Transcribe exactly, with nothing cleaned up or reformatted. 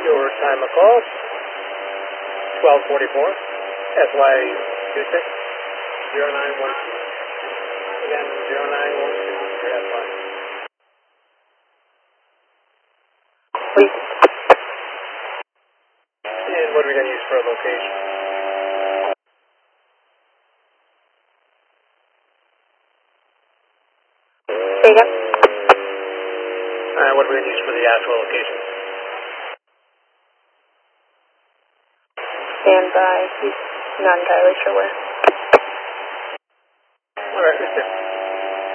Your time of call, twelve forty-four, S Y two six zero nine one two. Again, zero nine one two for S Y. Please. And what are we going to use for a location? Say again? And what are we going to use for the actual location? Stand by. He's not entirely sure where. All right, mister.